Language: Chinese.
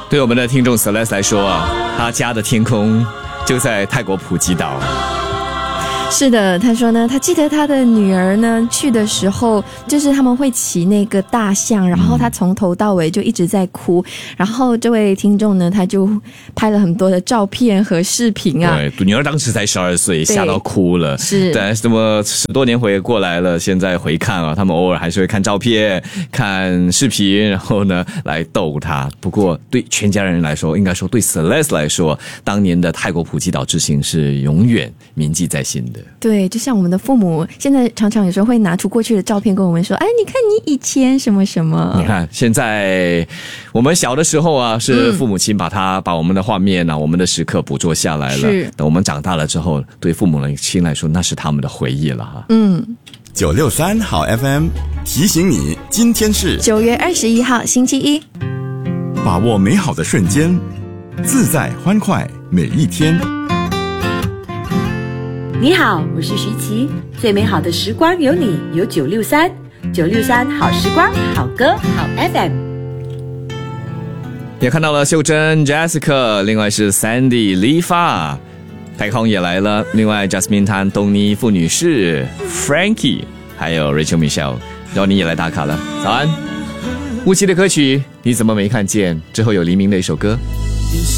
对我们的听众 Celeste 来说啊，他家的天空就在泰国普吉岛。 是的，他说呢，他记得他的女儿呢去的时候，就是他们会骑那个大象，然后他从头到尾就一直在哭。然后这位听众呢，他就拍了很多的照片和视频啊。 对，女儿当时才12岁，吓到哭了。 是， 但是这么10多年回过来了，现在回看啊，他们偶尔还是会看照片、看视频，然后呢来逗他。不过对全家人来说，应该说对 Celeste 来说，当年的泰国普吉岛之行是永远铭记在心的。 对，就像我们的父母现在常常有时候会拿出过去的照片跟我们说，哎，你看你以前什么什么。 你看现在我们小的时候啊，是父母亲把我们的画面啊，我们的时刻捕捉下来了。 是， 等我们长大了之后，对父母亲来说，那是他们的回忆了哈。 963好 FM 提醒你，今天是 9月21号星期一， 把握美好的瞬间，自在欢快每一天。 你好，我是徐琪，最美好的时光有你，有963好时光，好歌好 FM。 也看到了秀珍 Jessica， 另外是 Sandy 李发，太空也来了，另外 Jasmine 谭东尼傅女士 Frankie 还有 Rachel Michelle Johnny 也来打卡了。早安。雾气的歌曲你怎么没看见，之后有黎明的一首歌。